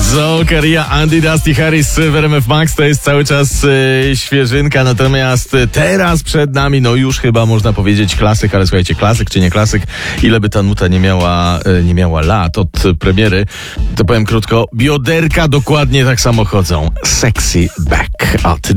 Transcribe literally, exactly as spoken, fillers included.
Zoe Caria, Andy, Dusty Harris w R M F Max to jest cały czas e, świeżynka, natomiast teraz przed nami, no już chyba można powiedzieć klasyk, ale słuchajcie, klasyk czy nie klasyk, ile by ta nuta nie miała, e, nie miała lat od premiery, to powiem krótko, bioderka dokładnie tak samo chodzą. Sexy Back od